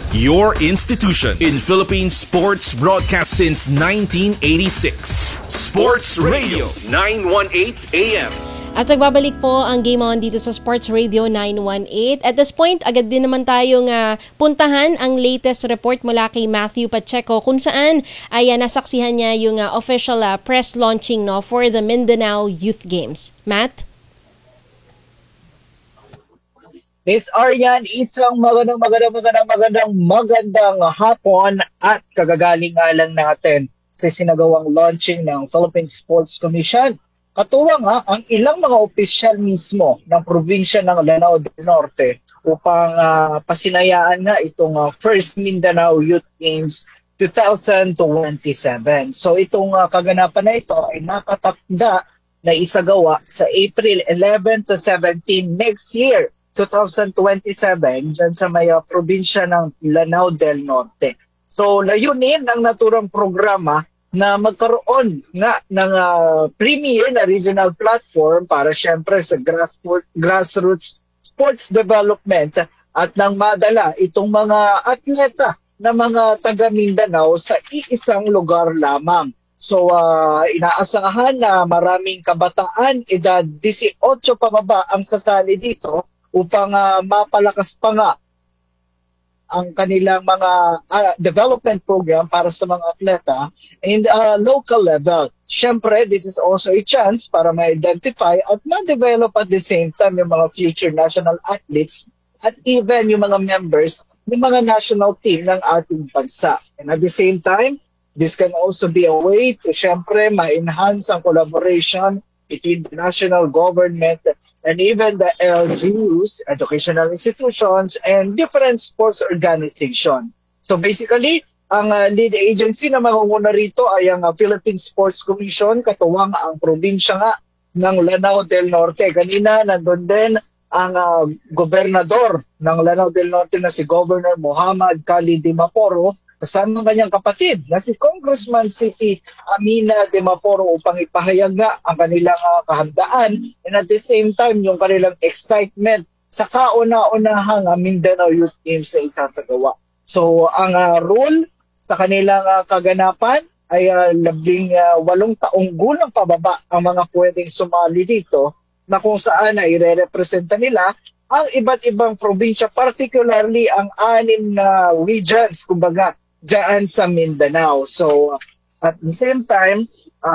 Your institution in Philippine sports broadcast since 1986. Sports Radio 918 AM. At nagbabalik po ang Game On dito sa Sports Radio 918. At this point, agad din naman tayong puntahan ang latest report mula kay Matthew Pacheco kung saan ay nasaksihan niya yung official press launching for the Mindanao Youth Games. Matt? Miss Arian, isang magandang hapon at kagagaling nga lang natin sa sinagawang launching ng Philippine Sports Commission. Katuwang ang ilang mga opisyal mismo ng probinsya ng Lanao del Norte upang pasinayaan nga itong First Mindanao Youth Games 2027. So itong kaganapan na ito ay nakatakda na isagawa sa April 11 to 17 next year. 2027 dyan sa may probinsya ng Lanao del Norte. So layunin ng naturang programa na magkaroon nga ng premier na regional platform para syempre sa grassroots sports development at nang madala itong mga atleta na mga taga Mindanao sa iisang lugar lamang. So inaasahan na maraming kabataan edad 18 pababa ang sasali dito upang mapalakas pa nga ang kanilang mga development program para sa mga atleta in the local level. Siyempre, this is also a chance para ma-identify at ma-develop at the same time yung mga future national athletes at even yung mga members ng mga national team ng ating bansa. And at the same time, this can also be a way to siyempre ma-enhance ang collaboration between the national government and even the LGUs, educational institutions, and different sports organizations. So basically, ang lead agency na mangunguna rito ay ang Philippine Sports Commission, katuwang ang probinsya nga ng Lanao del Norte. Kanina nandun din ang gobernador ng Lanao del Norte na si Governor Muhammad Khalid Dimaporo, kasama ng kanyang kapatid na si Congressman Siti Amina Dimaporo upang ipahayag nga ang kanilang kahandaan and at the same time yung kanilang excitement sa kauna-unahang Mindanao Youth Games na isasagawa. So ang rule sa kanilang kaganapan ay 18 taong gulang pababa ang mga pwedeng sumali dito na kung saan ay ire-representa nila ang iba't ibang probinsya, particularly ang 6 na regions, kumbaga, diyan sa Mindanao. So, at the same time,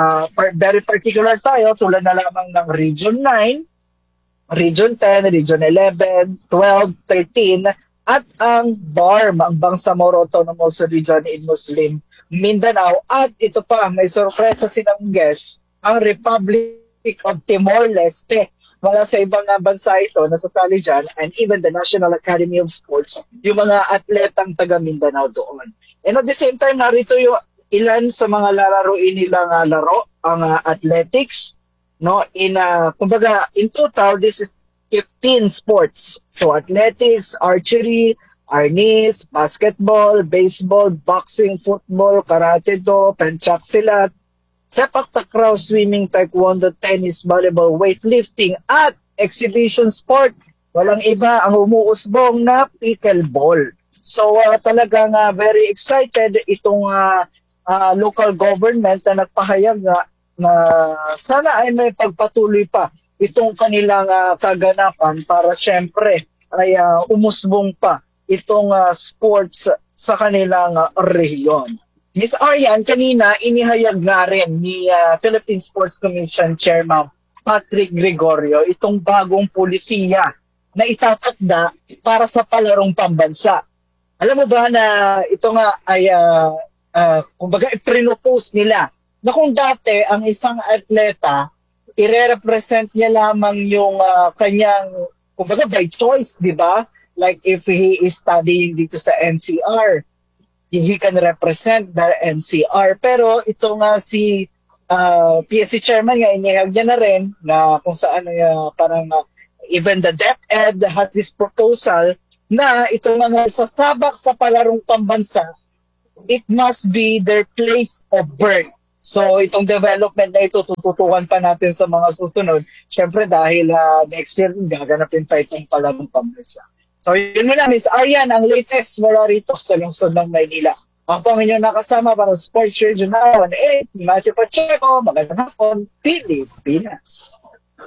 very particular tayo, tulad na lamang ng Region 9, Region 10, Region 11, 12, 13, at ang BARM, ang Bangsamoro Autonomous Region in Muslim Mindanao. At ito pa, may sorpresa silang guest, ang Republic of Timor-Leste. Wala sa ibang bansa ito, nasasali dyan, and even the National Academy of Sports, yung mga atletang taga Mindanao doon. And at the same time, narito yung ilan sa mga lalaroin nilang laro, ang athletics, no? Kumbaga, in total, this is 15 sports. So, athletics, archery, arnis, basketball, baseball, boxing, football, karate-do, penchak silat, sepak takraw, swimming, taekwondo, tennis, volleyball, weightlifting, at exhibition sport. Walang iba ang umuusbong na pickleball. So talagang very excited itong local government na nagpahayag na sana ay may pagpatuloy pa itong kanilang kaganapan para syempre ay umusbong pa itong sports sa kanilang rehiyon. Ms. Arian, kanina inihayag nga rin ni Philippine Sports Commission Chairman Patrick Gregorio itong bagong pulisiya na itatakda para sa palarong pambansa. Alam mo ba na ito nga ay kumbaga i-propose nila na kung dati ang isang atleta i-represent niya lamang yung kanyang kumbaga by choice, di ba? Like if he is studying dito sa NCR, he can represent the NCR. Pero ito nga si PSC chairman nga inihag niya na rin na kung saan parang even the DepEd has this proposal na ito mga sasabak sa palarong pambansa, it must be their place of birth. So itong development na ito, tututukan pa natin sa mga susunod. Siyempre dahil next year gaganapin pa itong palarong pambansa. So yun muna, Miss Arian, ang latest mula rito sa lungsod ng Maynila. Ako ang inyong nakasama para sa Sports Radio 918, Matthew Pacheco, magandang hapon, Pilipinas.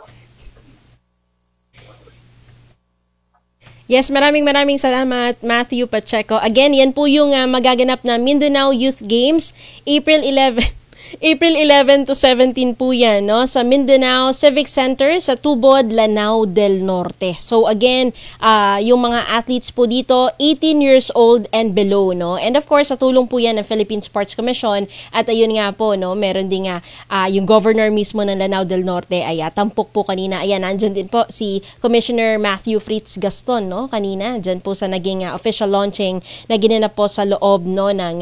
Yes, maraming salamat, Matthew Pacheco. Again, yan po yung magaganap na Mindanao Youth Games, April 11 to 17 po yan, no? Sa Mindanao Civic Center sa Tubod, Lanao del Norte. So again, yung mga athletes po dito, 18 years old and below, no? And of course, sa tulong po yan ng Philippine Sports Commission. At ayun nga po, no? Meron din nga yung governor mismo ng Lanao del Norte ay tampok po kanina. Ayan, nandyan din po si Commissioner Matthew Fritz Gaston, no? Kanina, dyan po sa naging official launching na ginanap po sa loob, no, ng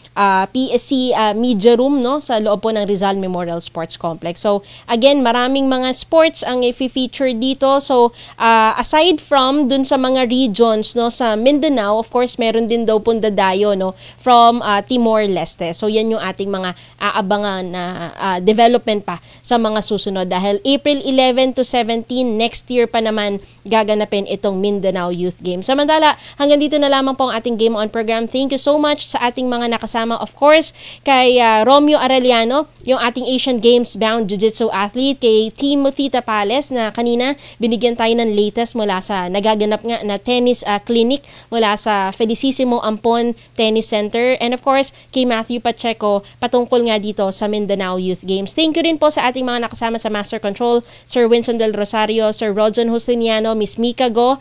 PSC Media Room, no, sa loob po ng Rizal Memorial Sports Complex. So again, maraming mga sports ang i-feature dito. So aside from dun sa mga regions, no, sa Mindanao, of course meron din daw pong dadayo, no, from Timor-Leste. So yan yung ating mga aabangan na development pa sa mga susunod dahil April 11 to 17 next year pa naman gaganapin itong Mindanao Youth Games. Samantala, hanggang dito na lamang po ang ating Game On program. Thank you so much sa ating mga nakasama, of course, kay Romeo Arellano, yung ating Asian Games bound Jiu-Jitsu athlete, kay Timothy Tapales na kanina binigyan tayo ng latest mula sa nagaganap nga na tennis clinic mula sa Felicissimo Ampon Tennis Center, and of course kay Matthew Pacheco patungkol nga dito sa Mindanao Youth Games. Thank you rin po sa ating mga nakasama sa Master Control, Sir Winston Del Rosario, Sir Rodson Justiniano, Miss Mika Go,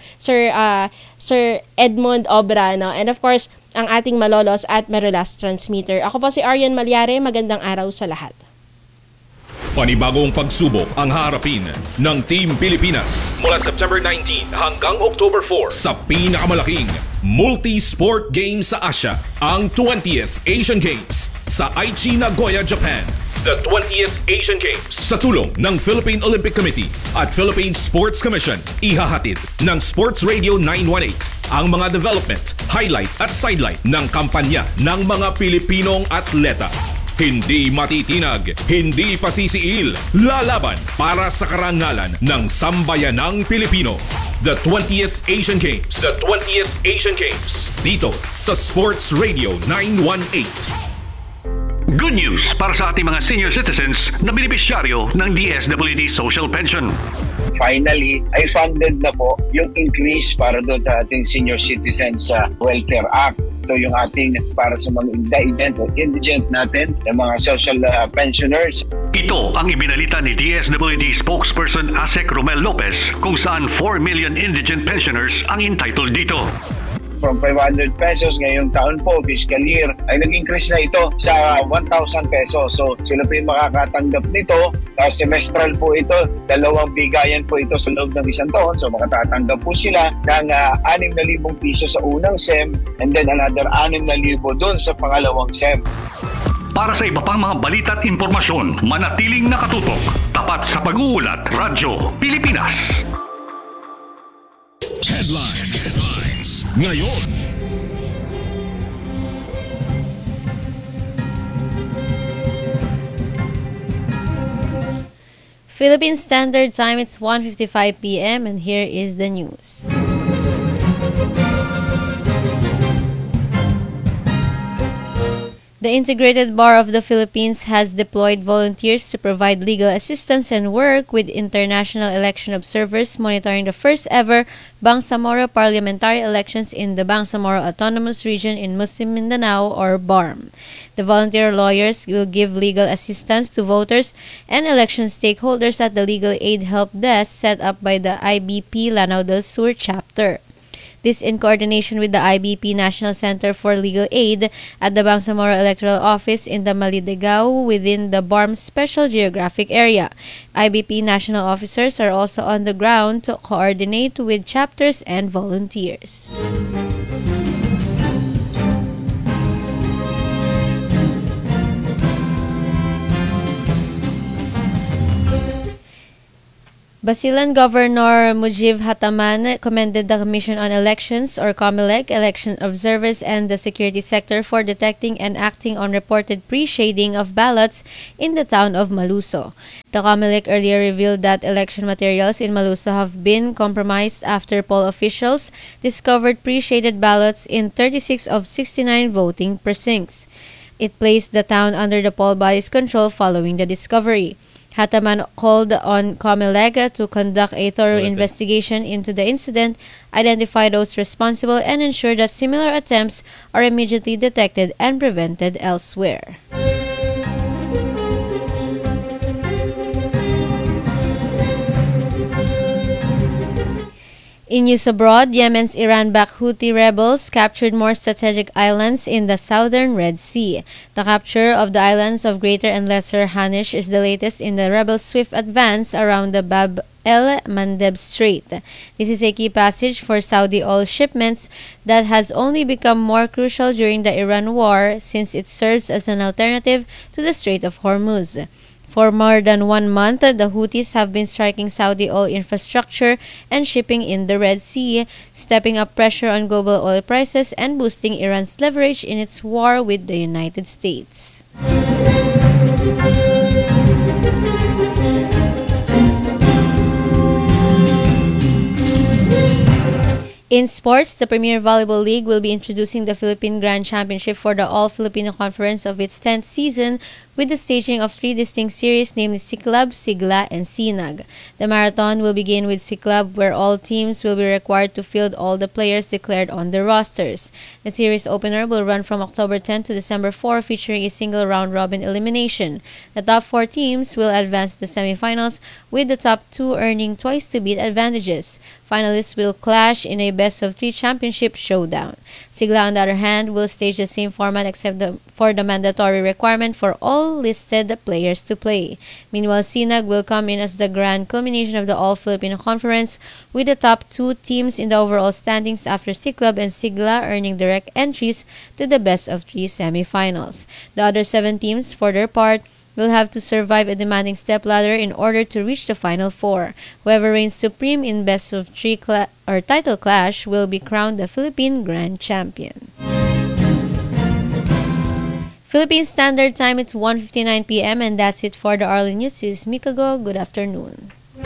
Sir Edmond Obrano, and of course ang ating malolos at marulas transmitter. Ako po si Arian Malyare. Magandang araw sa lahat. Panibagong pagsubok ang haharapin ng Team Pilipinas mula September 19 hanggang October 4 sa pinakamalaking multi-sport game sa Asia, ang 20th Asian Games sa Aichi, Nagoya, Japan. The 20th Asian Games sa tulong ng Philippine Olympic Committee at Philippine Sports Commission, ihahatid ng Sports Radio 918 ang mga development, highlight at sidelight ng kampanya ng mga Pilipinong atleta. Hindi matitinag, hindi pasisiil, lalaban para sa karangalan ng sambayanang Pilipino. The 20th Asian Games. The 20th Asian Games. Dito sa Sports Radio 918. Good news para sa ating mga senior citizens na benepisyaryo ng DSWD Social Pension. Finally, ay funded na po yung increase para doon sa ating Senior Citizens Welfare Act. Ito yung ating para sa mga indigent natin, yung mga social pensioners. Ito ang ibinalita ni DSWD spokesperson Asek Romel Lopez kung saan 4 million indigent pensioners ang entitled dito. From 500 pesos ngayong taon po, fiscal year, ay nag-increase na ito sa 1,000 pesos. So sila po yung makakatanggap nito. Semestral po ito, 2 bigayan po ito sa loob ng isang taon. So makatatanggap po sila ng 6,000 piso sa unang SEM and then another 6,000 doon sa pangalawang SEM. Para sa iba pang mga balita at impormasyon, manatiling nakatutok. Tapat sa pag-uulat, Radyo Pilipinas. Headlines ngayon. Philippine Standard Time, it's 1:55 p.m. and here is the news. The Integrated Bar of the Philippines has deployed volunteers to provide legal assistance and work with international election observers monitoring the first ever Bangsamoro parliamentary elections in the Bangsamoro Autonomous Region in Muslim Mindanao or BARM. The volunteer lawyers will give legal assistance to voters and election stakeholders at the Legal Aid Help Desk set up by the IBP Lanao del Sur chapter. This in coordination with the IBP National Center for Legal Aid at the Bangsamoro Electoral Office in the Malidegaw within the BARM Special Geographic Area. IBP national officers are also on the ground to coordinate with chapters and volunteers. Basilan Governor Mujib Hataman commended the Commission on Elections or COMELEC, election observers and the security sector for detecting and acting on reported pre-shading of ballots in the town of Maluso. The COMELEC earlier revealed that election materials in Maluso have been compromised after poll officials discovered pre-shaded ballots in 36 of 69 voting precincts. It placed the town under the poll body's control following the discovery. Hataman called on COMELEC to conduct a thorough investigation into the incident, identify those responsible, and ensure that similar attempts are immediately detected and prevented elsewhere. In news abroad, Yemen's Iran-backed Houthi rebels captured more strategic islands in the southern Red Sea. The capture of the islands of Greater and Lesser Hanish is the latest in the rebels' swift advance around the Bab el-Mandeb Strait. This is a key passage for Saudi oil shipments that has only become more crucial during the Iran war since it serves as an alternative to the Strait of Hormuz. For more than 1 month, the Houthis have been striking Saudi oil infrastructure and shipping in the Red Sea, stepping up pressure on global oil prices and boosting Iran's leverage in its war with the United States. In sports, the Premier Volleyball League will be introducing the Philippine Grand Championship for the All-Filipino Conference of its 10th season with the staging of 3 distinct series, namely Siklab, Sigla, and Sinag. The marathon will begin with Siklab, where all teams will be required to field all the players declared on their rosters. The series opener will run from October 10 to December 4, featuring a single round-robin elimination. The top 4 teams will advance to the semifinals, with the top 2 earning twice-to-beat advantages. Finalists will clash in a best-of-3 championship showdown. Sigla, on the other hand, will stage the same format except for the mandatory requirement for all listed players to play. Meanwhile, Sinag will come in as the grand culmination of the All-Filipino Conference, with the top 2 teams in the overall standings after Siklab and Sigla earning direct entries to the best-of-3 semifinals. The other 7 teams, for their part, will have to survive a demanding stepladder in order to reach the final 4. Whoever reigns supreme in best-of-3 title clash will be crowned the Philippine Grand Champion. Philippine Standard Time, it's 1:59 p.m. and that's it for the Arlen News. This is Mikago. Good afternoon.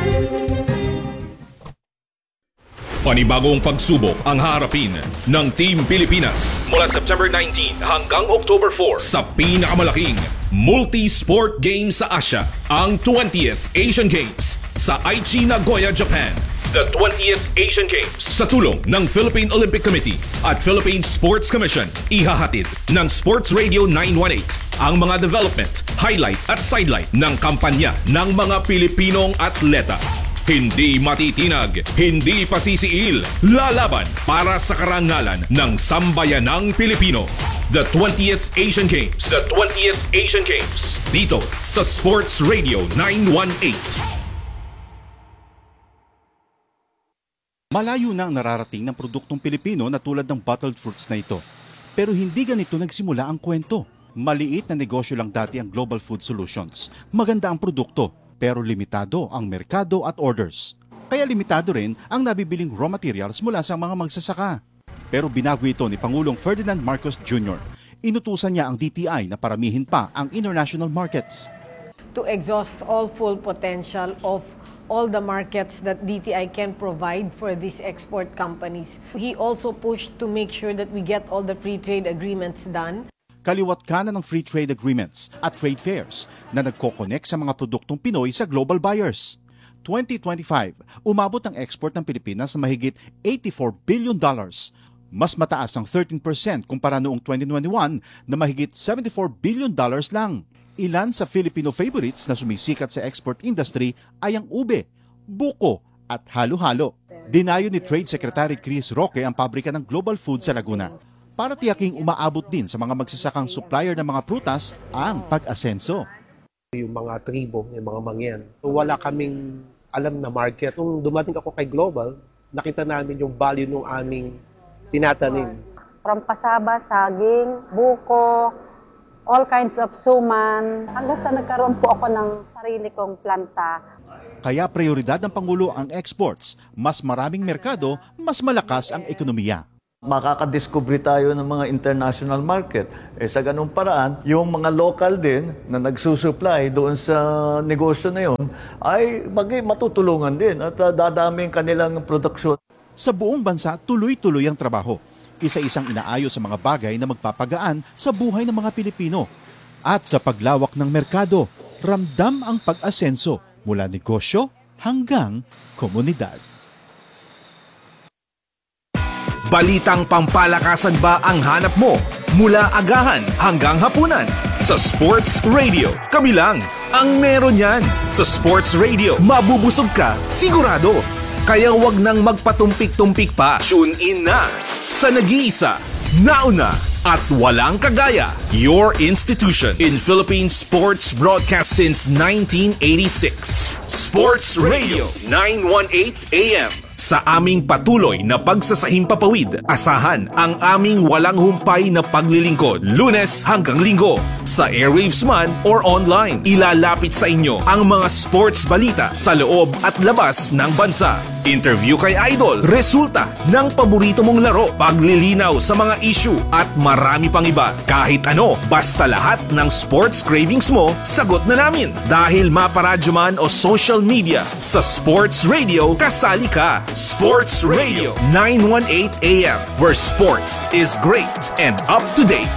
Panibagong pagsubok ang harapin ng Team Pilipinas mula September 19 hanggang October 4 sa pinakamalaking multi-sport game sa Asia, ang 20th Asian Games sa Aichi, Nagoya, Japan. The 20th Asian Games sa tulong ng Philippine Olympic Committee at Philippine Sports Commission, ihahatid ng Sports Radio 918 ang mga development, highlight at sidelight ng kampanya ng mga Pilipinong atleta. Hindi matitinag, hindi pasisiil, lalaban para sa karangalan ng sambayanang Pilipino. The 20th Asian Games. The 20th Asian Games. Dito sa Sports Radio 918. Malayo na ang nararating ng produktong Pilipino na tulad ng bottled fruits na ito. Pero hindi ganito nagsimula ang kwento. Maliit na negosyo lang dati ang Global Food Solutions. Maganda ang produkto, pero limitado ang merkado at orders. Kaya limitado rin ang nabibiling raw materials mula sa mga magsasaka. Pero binago ito ni Pangulong Ferdinand Marcos Jr. Inutusan niya ang DTI na paramihin pa ang international markets. To exhaust all full potential of all the markets that DTI can provide for these export companies. He also pushed to make sure that we get all the free trade agreements done. Kaliwat kanan ng free trade agreements at trade fairs na nagko-connect sa mga produktong Pinoy sa global buyers. 2025, umabot ang export ng Pilipinas na mahigit $84 billion. Mas mataas ang 13% kumpara noong 2021 na mahigit $74 billion lang. Ilan sa Filipino favorites na sumisikat sa export industry ay ang ube, buko at halo-halo. Dinayo ni Trade Secretary Chris Roque ang pabrika ng Global Food sa Laguna para tiyaking umaabot din sa mga magsasakang supplier ng mga prutas ang pag-asenso. Yung mga tribo, yung mga mangyan, wala kaming alam na market. Nung dumating ako kay Global, nakita namin yung value ng aming tinatanim. From pasaba, saging, buko, all kinds of suman, hanggang sa nagkaroon po ako ng sarili kong planta. Kaya prioridad ng Pangulo ang exports. Mas maraming merkado, mas malakas ang ekonomiya. Makakadiscover tayo ng mga international market. Sa ganung paraan, yung mga local din na nagsusupply doon sa negosyo na yon ay matutulungan din at dadami ang kanilang produksyon. Sa buong bansa, tuloy-tuloy ang trabaho. Isa-isang inaayos sa mga bagay na magpapagaan sa buhay ng mga Pilipino. At sa paglawak ng merkado, ramdam ang pag-asenso mula negosyo hanggang komunidad. Balitang pampalakasan ba ang hanap mo? Mula agahan hanggang hapunan. Sa Sports Radio, kami lang ang meron yan. Sa Sports Radio, mabubusog ka, sigurado. Kaya wag nang magpatumpik-tumpik pa. Tune in na sa nag-iisa, nauna, at walang kagaya. Your institution in Philippine sports broadcast since 1986. Sports Radio 918 AM. Sa aming patuloy na pagsasahimpapawid, asahan ang aming walang humpay na paglilingkod, Lunes hanggang Linggo. Sa airwaves man or online, ilalapit sa inyo ang mga sports balita sa loob at labas ng bansa. Interview kay Idol, resulta ng paborito mong laro, paglilinaw sa mga issue at marami pang iba. Kahit ano, basta lahat ng sports cravings mo, sagot na namin. Dahil maparadyo man o social media, sa Sports Radio, kasali ka. Sports Radio 918 AM, where sports is great and up to date.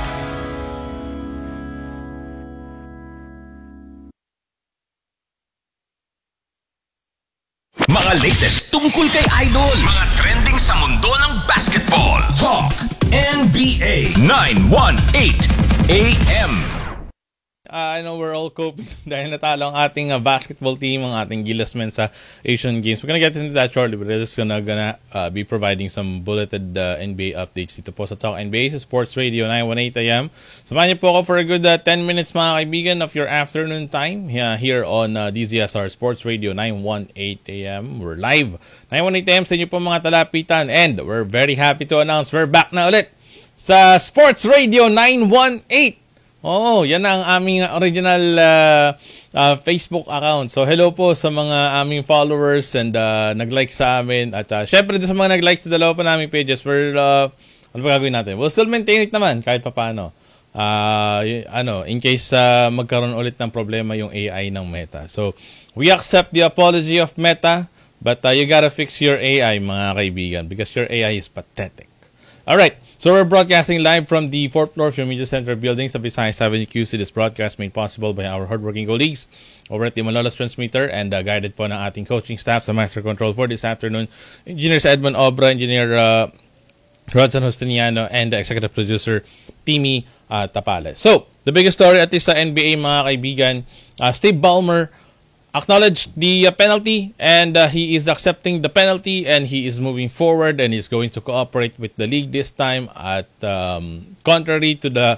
Mga latest tungkol kay Idol. Mga trending sa mundo ng basketball. Talk NBA 918 AM. I know we're all coping dahil natalo ang ating basketball team, ang ating Gilas men sa Asian Games. We're gonna get into that shortly, but we're just gonna be providing some bulleted NBA updates dito po sa Talk NBA sa Sports Radio 918 AM. Samahan niyo po ako for a good 10 minutes mga kaibigan of your afternoon time here on DZSR Sports Radio 918 AM. We're live 918 AM sa inyo po mga talapitan, and we're very happy to announce we're back na ulit sa Sports Radio 918. Oo, yan ang aming original Facebook account. So, hello po sa mga aming followers and nag-like sa amin. At syempre, sa mga nag-like sa dalawa pa naming pages, ano ba gagawin natin? We'll still maintain it naman kahit pa paano. In case magkaroon ulit ng problema yung AI ng Meta. So, we accept the apology of Meta, but you gotta fix your AI, mga kaibigan, because your AI is pathetic. Alright. So we're broadcasting live from the 4th floor of your Media Center building sa Visayas Avenue QC. This broadcast made possible by our hardworking colleagues over at the Malolos Transmitter and guided po ng ating coaching staff sa Master Control for this afternoon. Engineer Edmond Obra, Engineer Rodson Justiniano, and Executive Producer Timmy Tapales. So, the biggest story at this sa NBA mga kaibigan, Steve Ballmer acknowledged the penalty, and he is accepting the penalty, and he is moving forward, and he's going to cooperate with the league this time at contrary to the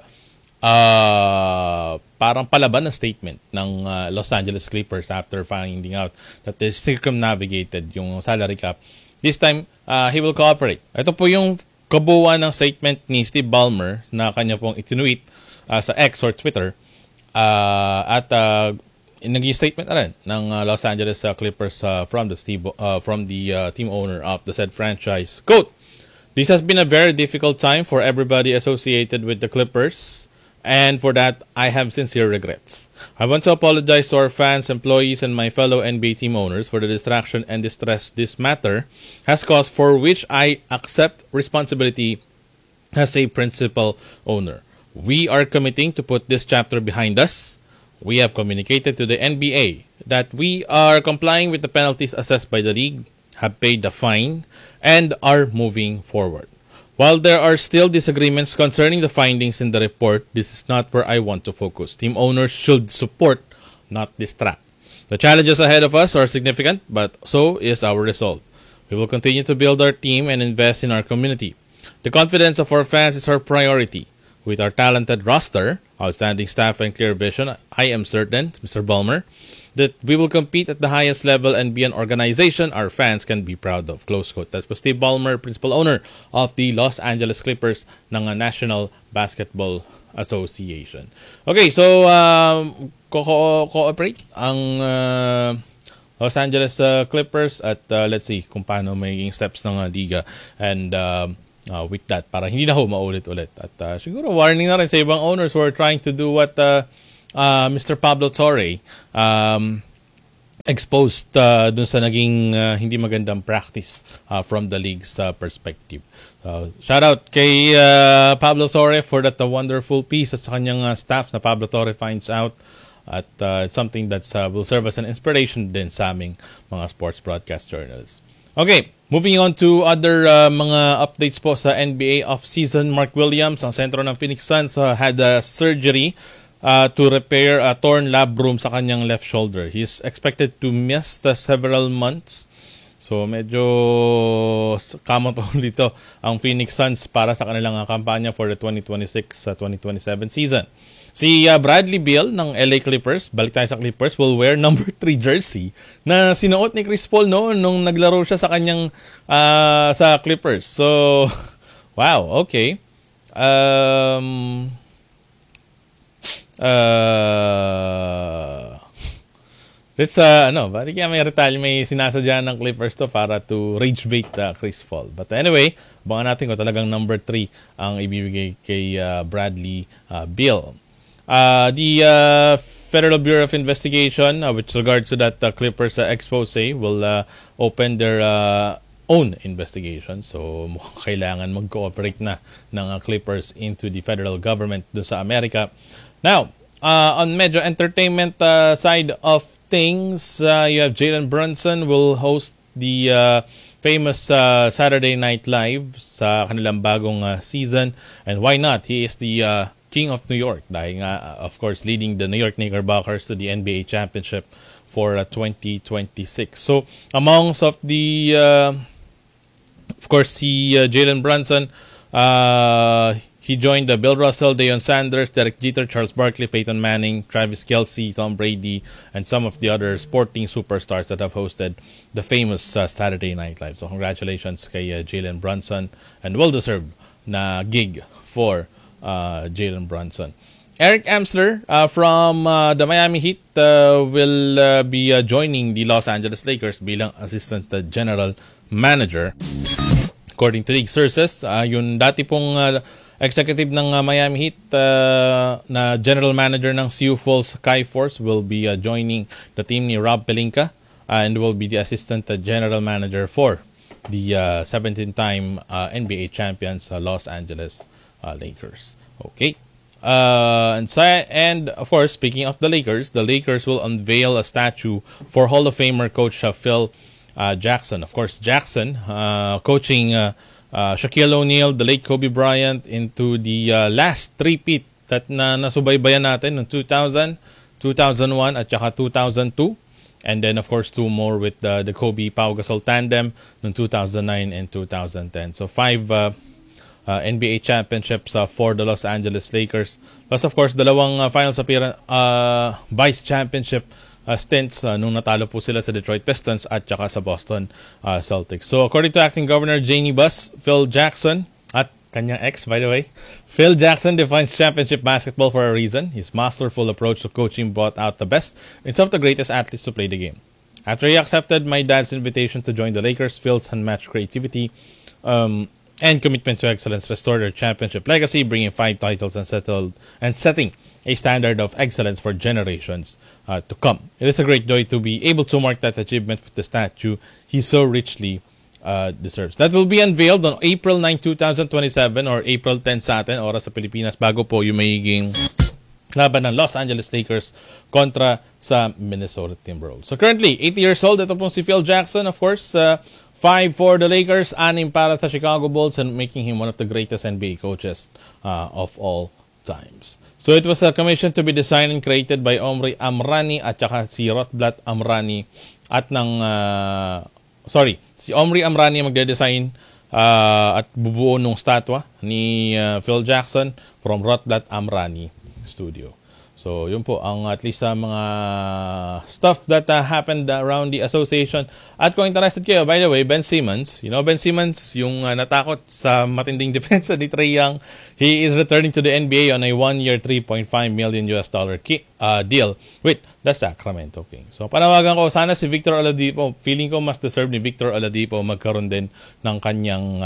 parang palaban na statement ng Los Angeles Clippers after finding out that they circumnavigated yung salary cap. This time, he will cooperate. Ito po yung kabuuan ng statement ni Steve Ballmer na kanya pong itinuit sa X or Twitter at naging statement na rin ng Los Angeles Clippers from the team owner of the said franchise. Quote, "This has been a very difficult time for everybody associated with the Clippers, and for that, I have sincere regrets. I want to apologize to our fans, employees, and my fellow NBA team owners for the distraction and distress this matter has caused, for which I accept responsibility as a principal owner. We are committing to put this chapter behind us. We have communicated to the NBA that we are complying with the penalties assessed by the league, have paid the fine, and are moving forward. While there are still disagreements concerning the findings in the report, this is not where I want to focus. Team owners should support, not distract. The challenges ahead of us are significant, but so is our resolve. We will continue to build our team and invest in our community. The confidence of our fans is our priority. With our talented roster, outstanding staff, and clear vision, I am certain, Mr. Ballmer, that we will compete at the highest level and be an organization our fans can be proud of." Close quote. That was Steve Ballmer, principal owner of the Los Angeles Clippers ng National Basketball Association. Okay, so cooperate ang Los Angeles Clippers at let's see kung paano magiging steps ng liga and with that para hindi na maulit-ulit. At siguro warning na rin sa ibang owners who are trying to do what Mr. Pablo Torre exposed dun sa naging hindi magandang practice from the league's perspective. Shout out kay Pablo Torre for that wonderful piece at sa kanyang staff na Pablo Torre finds out. At it's something that will serve as an inspiration din sa aming mga sports broadcast journalists. Okay, moving on to other mga updates po sa NBA off-season. Mark Williams, ang sentro ng Phoenix Suns, had a surgery to repair a torn labrum sa kanyang left shoulder. He's expected to miss several months. So medyo kamatol dito ang Phoenix Suns para sa kanilang kampanya for the 2026-2027 season. Si Bradley Beal ng LA Clippers, balik tayo sa Clippers, will wear number 3 jersey na sinuot ni Chris Paul noon nung naglaro siya sa kanyang sa Clippers. So, wow, okay. Let's bali kaya may sinasadya ng Clippers to para to rage bait Chris Paul. But anyway, abangan natin kung talagang number 3 ang ibibigay kay Bradley Beal. The Federal Bureau of Investigation, with regards to that Clippers expose, will open their own investigation. So, kailangan mag-cooperate na ng Clippers into the federal government do sa Amerika. Now, on medyo entertainment side of things, you have Jalen Brunson will host the famous Saturday Night Live sa kanilang bagong season. And why not? He is the King of New York, dahil nga, of course, leading the New York Knickerbockers to the NBA championship for 2026. So, amongst of the, of course, si Jalen Brunson, he joined Bill Russell, Deion Sanders, Derek Jeter, Charles Barkley, Peyton Manning, Travis Kelce, Tom Brady, and some of the other sporting superstars that have hosted the famous Saturday Night Live. So, congratulations kay Jalen Brunson, and well-deserved na gig for Jalen Brunson. Eric Amsler from the Miami Heat will be joining the Los Angeles Lakers bilang Assistant General Manager. According to league sources, yung dati pong executive ng Miami Heat na General Manager ng Sioux Falls Skyforce will be joining the team ni Rob Pelinka and will be the Assistant General Manager for the 17-time NBA champions Los Angeles Lakers. Okay. And of course, speaking of the Lakers will unveil a statue for Hall of Famer coach Phil Jackson. Of course, Jackson coaching Shaquille O'Neal, the late Kobe Bryant into the last three-peat that nasubaybayan natin noong 2000, 2001 at saka 2002. And then, of course, 2 more with the Kobe Pau Gasol tandem noong 2009 and 2010. So 5 NBA championships for the Los Angeles Lakers. Plus, of course, 2 finals appearance, vice championship stints nung natalo po sila sa Detroit Pistons at saka sa Boston Celtics. So, according to acting governor Janie Buss, Phil Jackson, at kanyang ex, by the way, Phil Jackson defines championship basketball for a reason. His masterful approach to coaching brought out the best in some of the greatest athletes to play the game. After he accepted my dad's invitation to join the Lakers, Phil's unmatched creativity and commitment to excellence restored their championship legacy, bringing 5 titles and setting a standard of excellence for generations to come. It is a great joy to be able to mark that achievement with the statue he so richly deserves. That will be unveiled on April 9, 2027 or April 10 sa atin, oras sa Pilipinas, bago po yung magiging laban ng Los Angeles Lakers kontra sa Minnesota Timberwolves. So currently, 80 years old, ito pong si Phil Jackson, of course, 5 for the Lakers, 6 para sa Chicago Bulls, and making him one of the greatest NBA coaches of all times. So it was a commission to be designed and created by Omri Amrani at saka si Rotblat Amrani at si Omri Amrani magde-design at bubuo ng statwa ni Phil Jackson from Rotblat Amrani Studio. So, yun po ang at least sa mga stuff that happened around the association. At kung interested kayo, by the way, Ben Simmons, Ben Simmons, yung natakot sa matinding depensa ni Trae Young, he is returning to the NBA on a 1-year, $3.5 million deal with the Sacramento Kings. So, panawagan ko, sana si Victor Oladipo, feeling ko mas deserve ni Victor Oladipo magkaroon din ng kanyang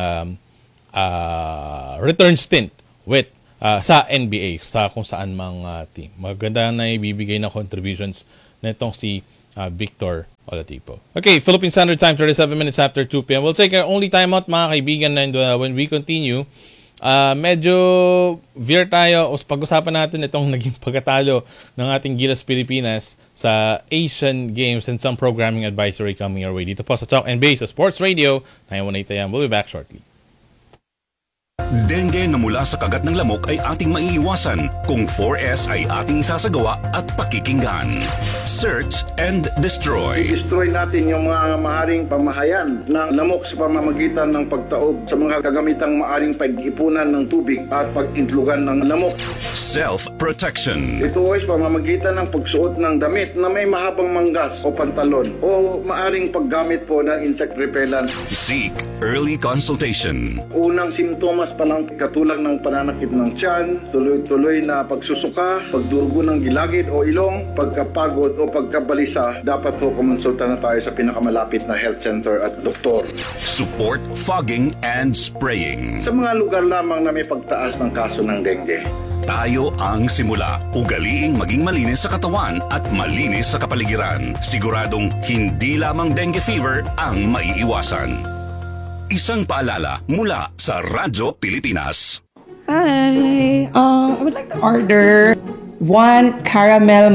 return stint with sa NBA, sa kung saan mga team. Maganda na ibibigay na contributions nitong si Victor Oladipo. Okay, Philippine Standard Time, 37 minutes after 2 p.m. We'll take our only time out, mga kaibigan, and when we continue, medyo veer tayo o pag-usapan natin itong naging pagkatalo ng ating Gilas Pilipinas sa Asian Games and some programming advisory coming our way. Dito po sa Talk NBA sa Sports Radio 918 AM. We'll be back shortly. Dengue na mula sa kagat ng lamok ay ating maiiwasan kung 4S ay ating sasagawa at pakikinggan. Search and destroy. I-destroy natin yung mga maaring pamahayan ng lamok sa pamamagitan ng pagtaob sa mga kagamitang maaring pag-ipunan ng tubig at pag-intlugan ng lamok. Self-protection. Ito ay pamamagitan ng pagsuot ng damit na may mahabang manggas o pantalon o maaring paggamit po ng insect repellent. Seek early consultation. Unang simptomas pa lang katulad ng pananakit ng tiyan, tuloy-tuloy na pagsusuka, pagdurugo ng gilagid o ilong, pagkapagod o pagkabalisa, dapat po kumonsulta na tayo sa pinakamalapit na health center at doktor. Support fogging and spraying. Sa mga lugar lamang na may pagtaas ng kaso ng dengue. Tayo ang simula. Ugaliing maging malinis sa katawan at malinis sa kapaligiran. Siguradong hindi lamang dengue fever ang maiiwasan. Isang paalala mula sa Radyo Pilipinas. Hi, I would like to order 1 caramel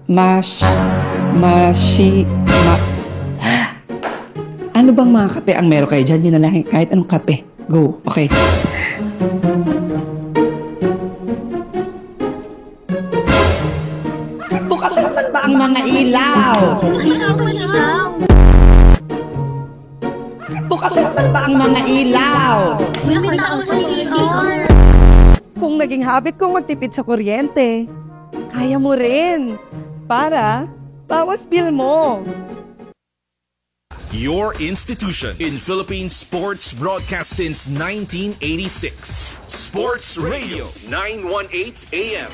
Ano bang mga kape ang meron kayo dyan? Yun na lang, kahit anong kape. Go, okay. Bukas naman ba ang mga ilaw? Bukas naman ba ang mga ilaw? Kung naging habit kong magtipid sa kuryente, kaya mo rin. Para bawas bill mo. Your institution in Philippine sports broadcast since 1986. Sports Radio 918 AM.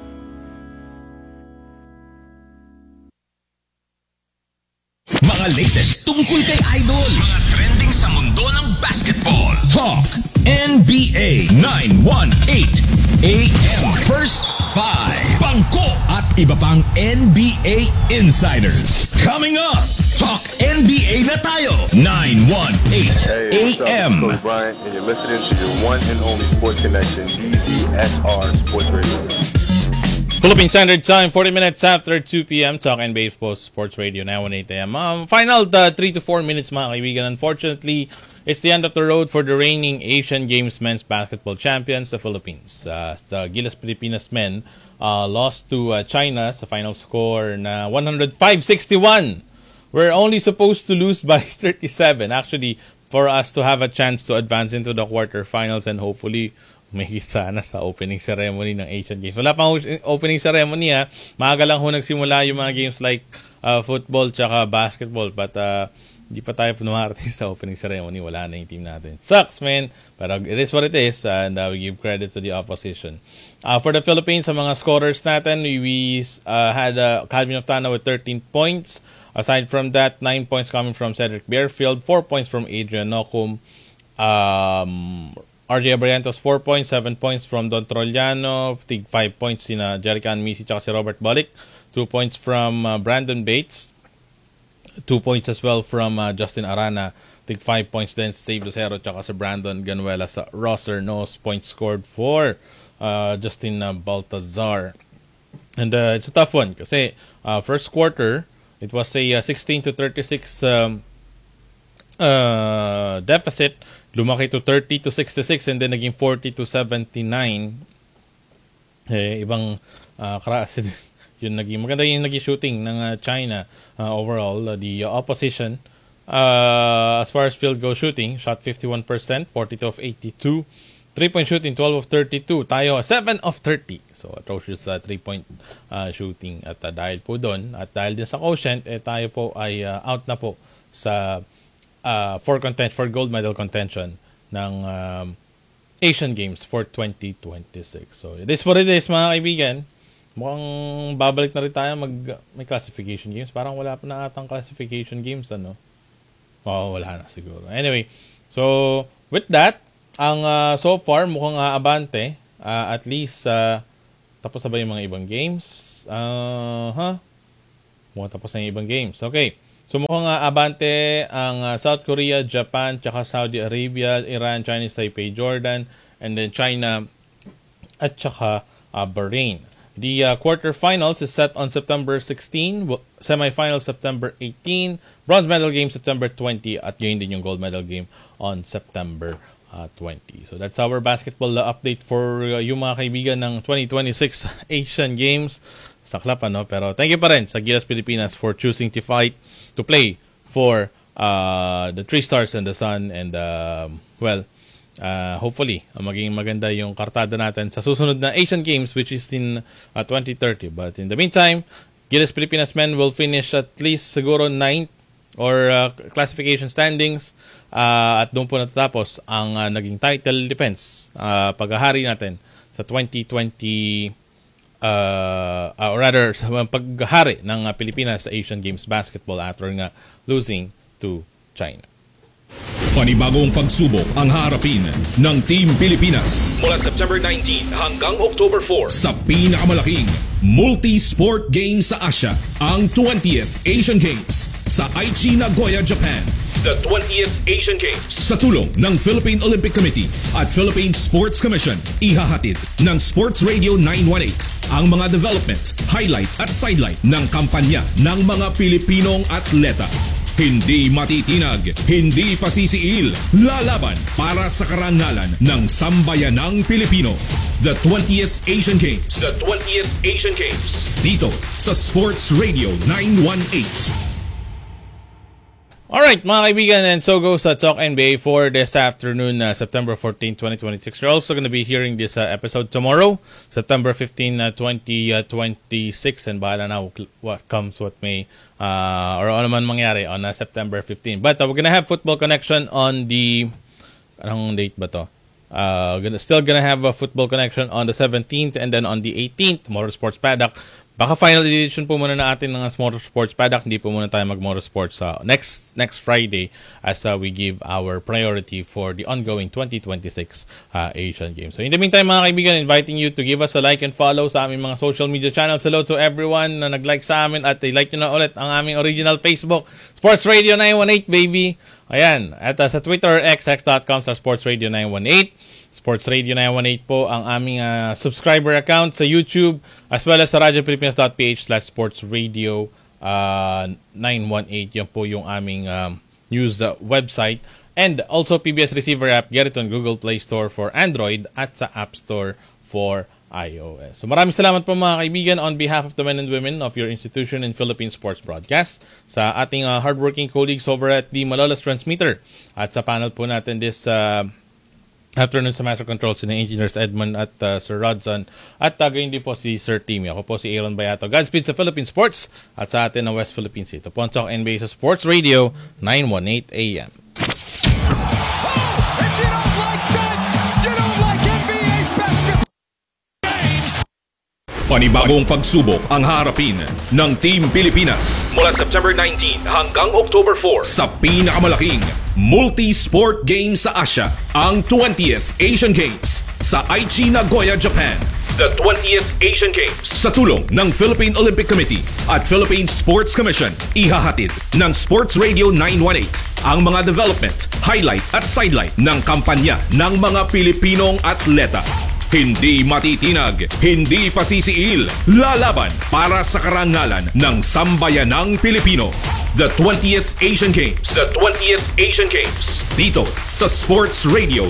Mga latest tungkol kay Idol. Mga trending sa mundo ng basketball. Talk NBA 918 AM. First 5. Bangko at iba pang NBA insiders. Coming up, Talk NBA na tayo. 918 AM. Hey, what's up? It's Kobe Bryant, and you're listening to your one and only sports connection, DZSR Sports Radio. Philippine Standard Time, 40 minutes after 2 p.m. Talk NBA Sports Radio 918 AM. Final 3 to 4 minutes, mga kaibigan. Unfortunately, it's the end of the road for the reigning Asian Games men's basketball champions, the Philippines. The Gilas Pilipinas men lost to China sa final score na 105-61. We're only supposed to lose by 37. Actually, for us to have a chance to advance into the quarterfinals and hopefully may sana sa opening ceremony ng Asian Games. Wala pang opening ceremony ha. Maaga lang ho nagsimula yung mga games like football tsaka basketball. But di pa tayo numarating sa opening ceremony. Wala na yung team natin. Sucks, man. But it is what it is. And we give credit to the opposition. For the Philippines, sa mga scorers natin, we had Calvin Oftana with 13 points. Aside from that, 9 points coming from Cedric Bearfield, 4 points from Adrian Nocum, RJ Barrientos 4 points, 7 points from Don Trollano, 5 points sina Jerican Misi tsaka si Robert Balic, 2 points from Brandon Bates, 2 points as well from Justin Arana, 5 points then Save Lucero tsaka si Brandon Ganuela sa roster, no points scored for Justin Baltazar. And it's a tough one kasi first quarter, it was a 16-36 deficit. Lumaki to 30-66 and then naging 40-79. Ibang klase yun naging maganda yung naging shooting ng China overall. The opposition as far as field goal shooting shot 51%, 42 of 82. 3-point shooting, 12 of 32. Tayo, 7 of 30. So, atrocious 3-point shooting. At dahil po doon, at dahil din sa quotient, tayo po ay out na po sa for gold medal contention ng Asian Games for 2026. So, it is what it is, mga kaibigan. Mukhang babalik na rin tayo may classification games. Parang wala pa na atang classification games, ano? Wala na siguro. Anyway, so, with that, ang so far, mukhang abante. At least, tapos na ba yung mga ibang games? Mukhang tapos na yung ibang games. Okay. So, mukhang abante ang South Korea, Japan, tsaka Saudi Arabia, Iran, Chinese Taipei, Jordan, and then China, at tsaka Bahrain. The quarterfinals is set on September 16, semifinals September 18, bronze medal game September 20, at yun din yung gold medal game on September 20. So that's our basketball update for yung mga kaibigan ng 2026 Asian Games. Saklap, ano? Pero thank you pa rin sa Gilas Pilipinas for choosing to play for the Three Stars and the Sun. And hopefully maging maganda yung kartada natin sa susunod na Asian Games, which is in 2030. But in the meantime, Gilas Pilipinas men will finish at least siguro 9th or classification standings. At doon po natatapos ang naging title defense, paghahari natin sa 2020, or rather, sa paghahari ng Pilipinas sa Asian Games basketball after nga losing to China. Panibagong pagsubok ang harapin ng Team Pilipinas mula September 19 hanggang October 4 sa pinakamalaking multi-sport game sa Asia, ang 20th Asian Games sa Aichi, Nagoya, Japan. The 20th Asian Games sa tulong ng Philippine Olympic Committee at Philippine Sports Commission, ihahatid ng Sports Radio 918 ang mga development, highlight at sidelight ng kampanya ng mga Pilipinong atleta. Hindi matitinag, hindi pasisiil, lalaban para sa karangalan ng sambayanang Pilipino. The 20th Asian Games. The 20th Asian Games. Dito sa Sports Radio 918. Alright, mga kaibigan, and so goes Talk NBA for this afternoon, September 14, 2026. You're also going to be hearing this episode tomorrow, September 15, 2026, and bahala na what comes, what may, or ano man mangyari on September 15. But we're going to have Football Connection on the, anong date ba to? Still going to have a Football Connection on the 17th, and then on the 18th, Motorsports Paddock. Baka final edition po muna na atin ng Motorsports Paddock. Hindi po muna tayo mag-Motorsports next Friday as we give our priority for the ongoing 2026 Asian Games. So in the meantime, mga kaibigan, inviting you to give us a like and follow sa aming mga social media channels. Hello to everyone na nag-like sa amin at i-like nyo na ulit ang aming original Facebook, Sports Radio 918, baby. Ayan. At sa Twitter, x.com/sportsradio918. Sports Radio 918 po ang aming subscriber account sa YouTube, as well as sa radiopilipinas.ph/sportsradio 918. Yan po yung aming news website. And also PBS Receiver app, get it on Google Play Store for Android at sa App Store for iOS. So maraming salamat po mga kaibigan on behalf of the men and women of your institution in Philippine Sports Broadcast, sa ating hardworking colleagues over at the Malolos Transmitter, at sa panel po natin this afternoon sa Master Control, si Engineers Edmund at Sir Rodson, at gayon din po si Sir Timmy. Ako po si Aaron Bayato. Godspeed sa Philippine Sports at sa atin ng West Philippines. Ito po ang Talk NBA sa Sports Radio 918 AM. Panibagong pagsubok ang harapin ng Team Pilipinas mula September 19 hanggang October 4 sa pinakamalaking multi-sport game sa Asia, ang 20th Asian Games sa Aichi, Nagoya, Japan. The 20th Asian Games sa tulong ng Philippine Olympic Committee at Philippine Sports Commission, ihahatid ng Sports Radio 918 ang mga development, highlight at sidelight ng kampanya ng mga Pilipinong atleta. Hindi matitinag, hindi pasisiil, lalaban para sa karangalan ng sambayanang Pilipino. The 20th Asian Games. The 20th Asian Games. Dito sa Sports Radio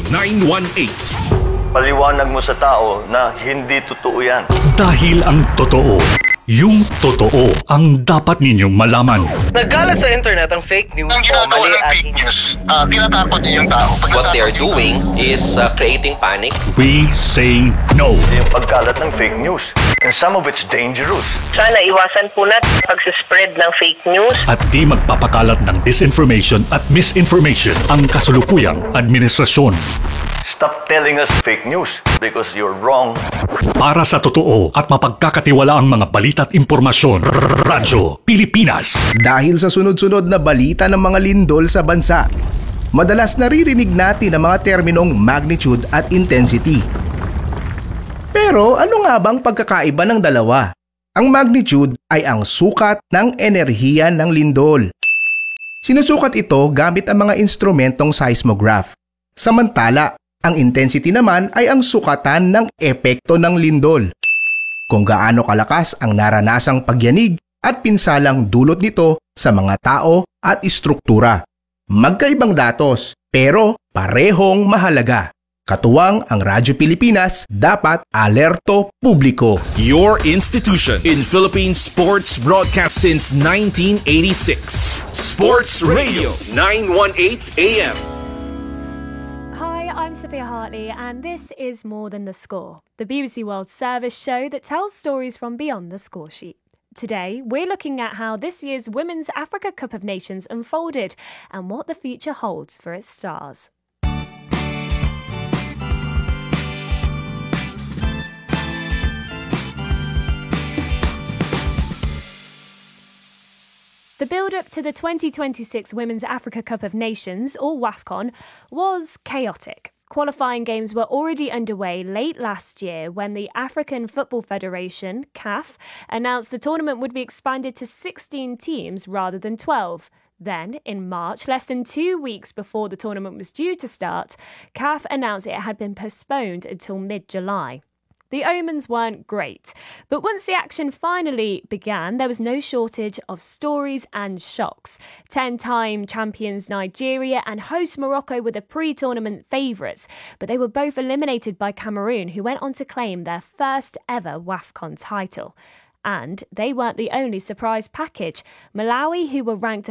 918. Paliwanag mo sa tao na hindi totoo yan. Dahil ang totoo Yung totoo ang dapat ninyong malaman. Nagkalat sa internet ang fake news Ang ginagawa ng fake news, tinatakot niyo yung tao. What they are doing is creating panic. We say no. Yung pagkalat ng fake news, and some of it's dangerous. Sana iwasan po natin pagsispread ng fake news. At di magpapakalat ng disinformation at misinformation ang kasulukuyang administrasyon. Stop telling us fake news because you're wrong. Para sa totoo at mapagkakatiwalaang mga balita at impormasyon, Radyo Pilipinas. Dahil sa sunod-sunod na balita ng mga lindol sa bansa, madalas naririnig natin ang mga terminong magnitude at intensity. Pero ano nga bang pagkakaiba ng dalawa? Ang magnitude ay ang sukat ng enerhiya ng lindol. Sinusukat ito gamit ang mga instrumentong seismograph. Samantala, ang intensity naman ay ang sukatan ng epekto ng lindol. Kung gaano kalakas ang naranasang pagyanig at pinsalang dulot nito sa mga tao at istruktura. Magkaibang datos, pero parehong mahalaga. Katuwang ang Radyo Pilipinas, dapat alerto publiko. Your institution in Philippine sports broadcast since 1986. Sports Radio 918 AM. Hi, I'm Sophia Hartley, and this is More Than the Score, the BBC World Service show that tells stories from beyond the score sheet. Today, we're looking at how this year's Women's Africa Cup of Nations unfolded and what the future holds for its stars. The build-up to the 2026 Women's Africa Cup of Nations, or WAFCON, was chaotic. Qualifying games were already underway late last year when the African Football Federation, CAF, announced the tournament would be expanded to 16 teams rather than 12. Then, in March, less than 2 weeks before the tournament was due to start, CAF announced it had been postponed until mid-July. The omens weren't great, but once the action finally began, there was no shortage of stories and shocks. 10-time champions Nigeria and host Morocco were the pre-tournament favourites, but they were both eliminated by Cameroon, who went on to claim their first ever WAFCON title. And they weren't the only surprise package. Malawi, who were ranked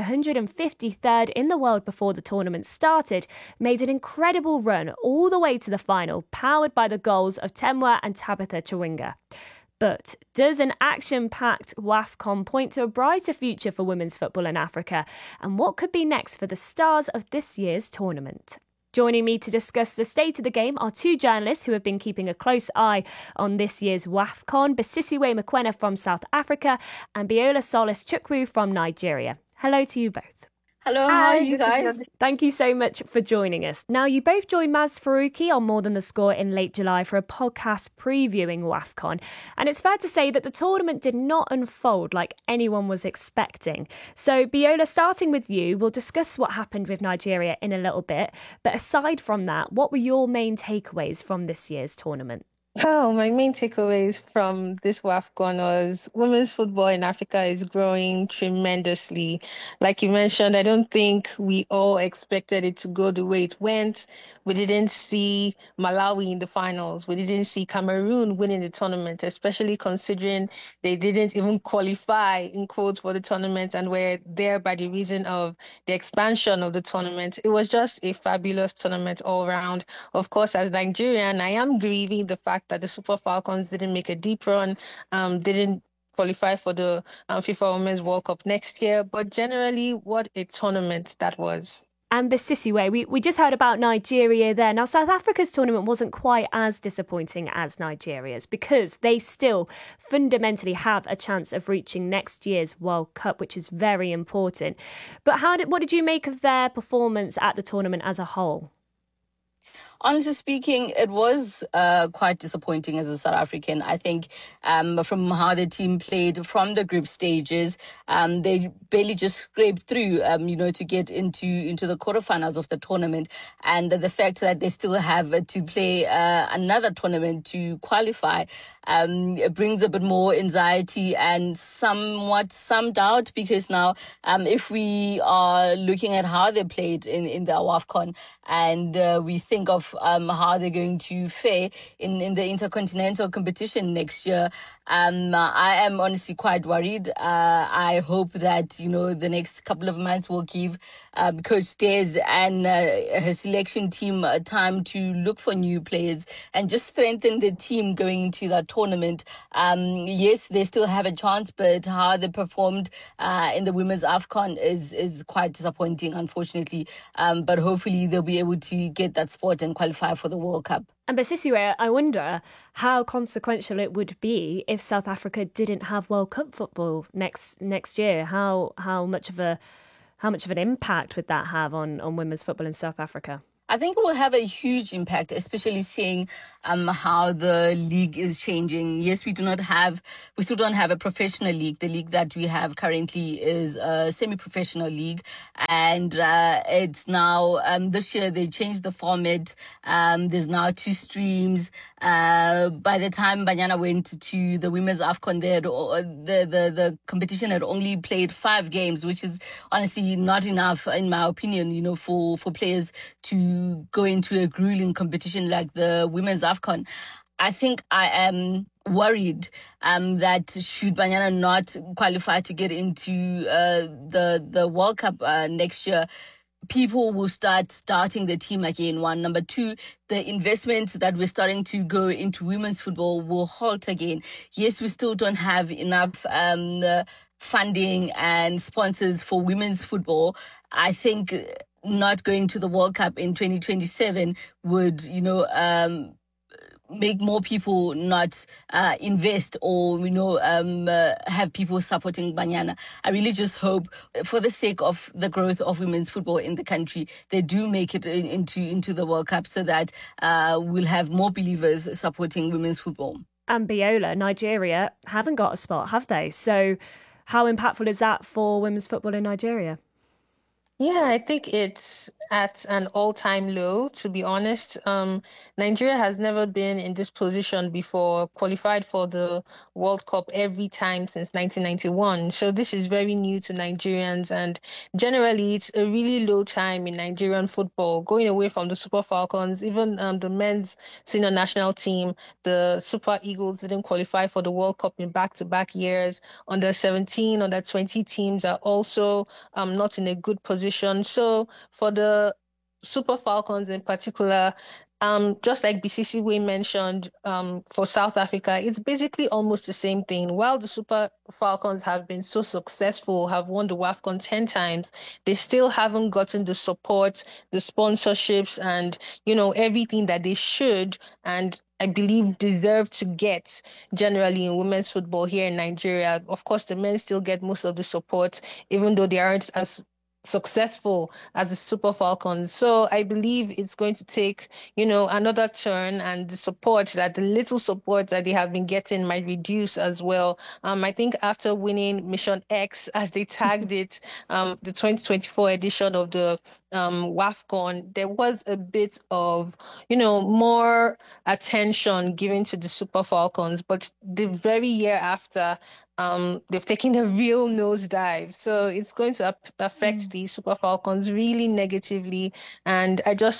153rd in the world before the tournament started, made an incredible run all the way to the final, powered by the goals of Temwa and Tabitha Chawinga. But does an action-packed WAFCON point to a brighter future for women's football in Africa? And what could be next for the stars of this year's tournament? Joining me to discuss the state of the game are two journalists who have been keeping a close eye on this year's WAFCON, Basisiwe Mokoena from South Africa and Biola Solis Chukwu from Nigeria. Hello to you both. Hello, how are you guys? Thank you so much for joining us. Now, you both joined Maz Faruqi on More Than the Score in late July for a podcast previewing WAFCON. And it's fair to say that the tournament did not unfold like anyone was expecting. So, Biola, starting with you, we'll discuss what happened with Nigeria in a little bit. But aside from that, what were your main takeaways from this year's tournament? Oh, my main takeaways from this WAFCON was women's football in Africa is growing tremendously. Like you mentioned, I don't think we all expected it to go the way it went. We didn't see Malawi in the finals. We didn't see Cameroon winning the tournament, especially considering they didn't even qualify, in quotes, for the tournament and were there by the reason of the expansion of the tournament. It was just a fabulous tournament all around. Of course, as Nigerian, I am grieving the fact that the Super Falcons didn't make a deep run, didn't qualify for the FIFA Women's World Cup next year. But generally, what a tournament that was. And Basisiwe, we just heard about Nigeria there. Now, South Africa's tournament wasn't quite as disappointing as Nigeria's because they still fundamentally have a chance of reaching next year's World Cup, which is very important. But what did you make of their performance at the tournament as a whole? Honestly speaking, it was quite disappointing as a South African. I think from how the team played from the group stages, they barely just scraped through, to get into the quarterfinals of the tournament. And the fact that they still have to play another tournament to qualify it brings a bit more anxiety and somewhat some doubt, because now if we are looking at how they played in the WAFCON and we think of of how they're going to fare in the intercontinental competition next year. I am honestly quite worried. I hope that, the next couple of months will give Coach Des and his selection team time to look for new players and just strengthen the team going into that tournament. Yes, they still have a chance, but how they performed in the women's AFCON is quite disappointing, unfortunately. But hopefully they'll be able to get that spot and qualify for the World Cup. And Basisiwe, I wonder how consequential it would be if South Africa didn't have World Cup football next year. How much of an impact would that have on women's football in South Africa? I think it will have a huge impact, especially seeing how the league is changing. Yes, we still don't have a professional league. The league that we have currently is a semi-professional league, and it's now this year they changed the format. There's now 2 streams. By the time Banyana went to the women's AFCON, the competition had only played 5 games, which is honestly not enough, in my opinion. For players to go into a grueling competition like the women's AFCON. I think I am worried that should Banyana not qualify to get into the World Cup next year, people will start starting the team again. 1. Number 2, the investments that we're starting to go into women's football will halt again. Yes, we still don't have enough funding and sponsors for women's football. I think not going to the World Cup in 2027 would, make more people not invest or, have people supporting Banyana. I really just hope, for the sake of the growth of women's football in the country, they do make it into the World Cup so that we'll have more believers supporting women's football. And Biola, Nigeria haven't got a spot, have they? So how impactful is that for women's football in Nigeria? Yeah, I think it's at an all-time low, to be honest. Nigeria has never been in this position before, qualified for the World Cup every time since 1991. So this is very new to Nigerians, and generally it's a really low time in Nigerian football, going away from the Super Falcons. Even the men's senior national team, the Super Eagles, didn't qualify for the World Cup in back-to-back years. Under 17, under 20 teams are also not in a good position. So for the Super Falcons in particular, just like BCCW mentioned, for South Africa, it's basically almost the same thing. While the Super Falcons have been so successful, have won the WAFCON 10 times, they still haven't gotten the support, the sponsorships, and, everything that they should and I believe deserve to get generally in women's football here in Nigeria. Of course, the men still get most of the support, even though they aren't as successful as the Super Falcons. So I believe it's going to take, another turn, and the little support that they have been getting might reduce as well. I think after winning Mission X, as they tagged it, the 2024 edition of the WAFCON, there was a bit of, more attention given to the Super Falcons. But the very year after, they've taken a real nosedive. So it's going to affect the Super Falcons really negatively. And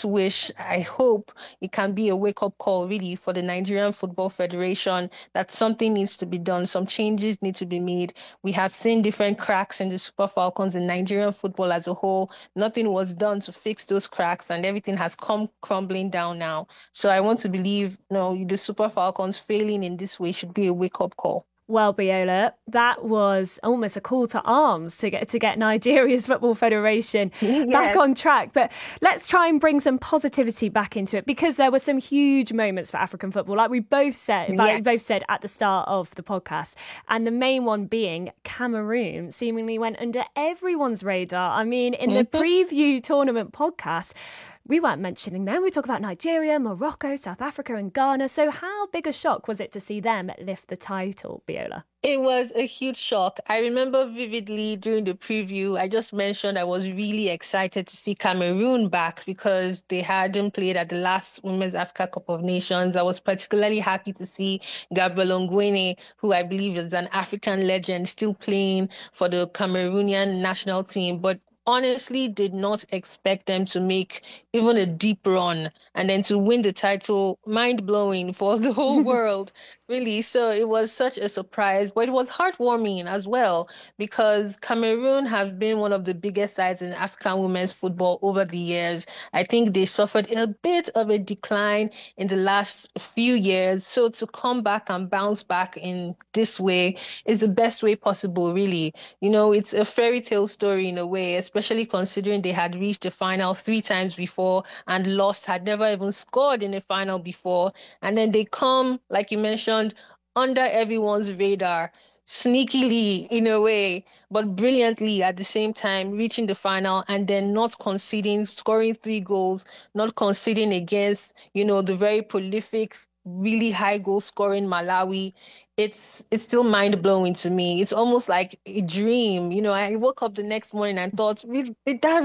I hope it can be a wake-up call really for the Nigerian Football Federation that something needs to be done. Some changes need to be made. We have seen different cracks in the Super Falcons and Nigerian football as a whole. Nothing was done to fix those cracks, and everything has come crumbling down now. So I want to believe, the Super Falcons failing in this way should be a wake-up call. Well, Biola, that was almost a call to arms to get Nigeria's Football Federation back on track. But let's try and bring some positivity back into it, because there were some huge moments for African football, like we both said at the start of the podcast. And the main one being Cameroon seemingly went under everyone's radar. I mean, in the preview tournament podcast, we weren't mentioning them. We talk about Nigeria, Morocco, South Africa and Ghana. So how big a shock was it to see them lift the title, Biola? It was a huge shock. I remember vividly during the preview, I just mentioned I was really excited to see Cameroon back because they hadn't played at the last Women's Africa Cup of Nations. I was particularly happy to see Gabriel Ongwene, who I believe is an African legend, still playing for the Cameroonian national team. But honestly did not expect them to make even a deep run and then to win the title, mind-blowing for the whole world, really. So it was such a surprise, but it was heartwarming as well because Cameroon have been one of the biggest sides in African women's football over the years. I think they suffered a bit of a decline in the last few years. So to come back and bounce back in this way is the best way possible, really. You know, it's a fairy tale story in a way, especially considering they had reached the final 3 times before and lost, had never even scored in a final before. And then they come, like you mentioned, under everyone's radar, sneakily in a way, but brilliantly at the same time, reaching the final and then not conceding, scoring 3 goals, not conceding against, the very prolific, really high goal scoring Malawi. It's still mind blowing to me. It's almost like a dream. I woke up the next morning and thought, did that